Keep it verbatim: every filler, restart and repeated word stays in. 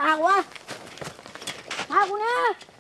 ากวะมากูเนี่ย